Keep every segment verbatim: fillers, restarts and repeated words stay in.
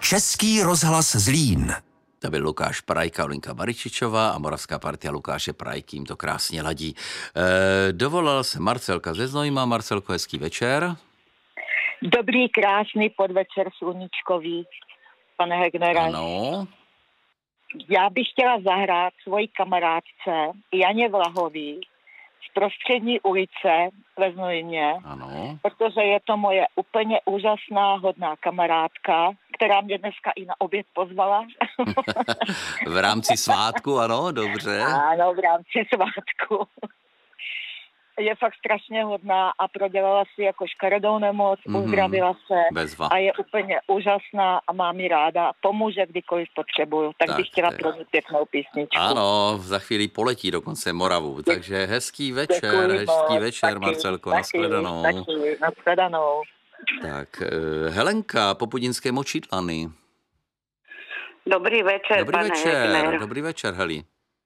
Český rozhlas Zlín. To byl Lukáš Prajka, Olinka Maričičová a moravská partia Lukáše Prajky, jim to krásně ladí. E, dovolala se Marcelka ze Znojma. Marcelko, hezký večer. Dobrý, krásný podvečer sluníčkový, pane Hegnere. Ano. Já bych chtěla zahrát svoji kamarádce Janě Vlahový z Prostřední ulice ve Znojmě, Ano. protože je to moje úplně úžasná, hodná kamarádka, která mě dneska i na oběd pozvala. V rámci svátku, ano, dobře. Ano, v rámci svátku. Je fakt strašně hodná a prodělala si jako škaredou nemoc, mm-hmm. uzdravila se Bezva. a je úplně úžasná a mám ji ráda. Pomůže, kdykoliv potřebuju. Tak, tak bych chtěla pro ní pěknou písničku. Ano, za chvíli poletí dokonce Moravu. Takže hezký večer, Děkuji hezký moc, večer, taky, Marcelko, taky, nashledanou. Taky, nashledanou. Tak, Helenka, Popudinské Močidlany. Dobrý večer, Dobrý pane večer, Hegner. dobrý večer, Heli.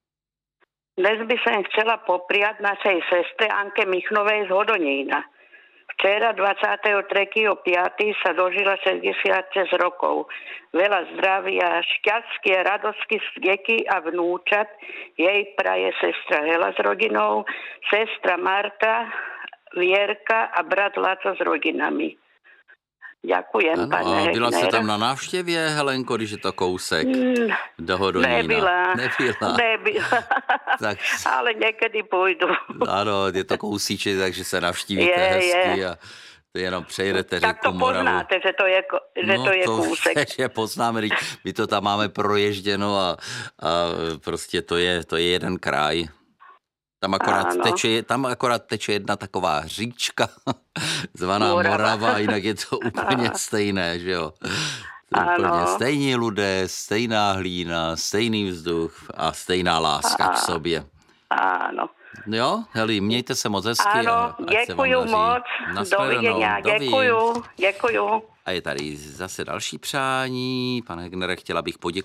Dnes by som chcela popriať našej sestre Anke Michnovej z Hodonína. Včera dvadsiateho tretieho piateho sa dožila šesťdesiatšesť rokov. Veľa zdravia, šťastie, radosky, vdeky a vnúčat jej praje sestra Hela s rodinou, sestra Marta, Vierka a brat Laco s rodinami. Ďakujem, Ano, pane a byla Hegner. jste tam na návštěvě, Helenko, když je to kousek Mm, do Hodonína? Nebyla. Nebyla. Nebyla. Tak, Ale někdy půjdu. ano, je to kousíček, takže se navštívíte Je, hezky je. a to jenom přejedete Tak řeku to Moravu. poznáte, že to je, ko- že No to je kousek. že poznáme, když my to tam máme proježděno a, a prostě to je, to je jeden kraj. Tam akorát, Áno. teče, tam akorát teče jedna taková říčka, zvaná Morava. Morava, a jinak je to úplně stejné, že jo. To je Áno. úplně stejní lidé, stejná hlína, stejný vzduch a stejná láska v sobě. Áno. Jo, Heli, mějte se moc hezky. Áno, a ať se vám děkuju daří. moc. Nashledanou. Dovidenia, Dovid. děkuju, děkuju. A je tady zase další přání. Pane Hegnere, chtěla bych poděkovat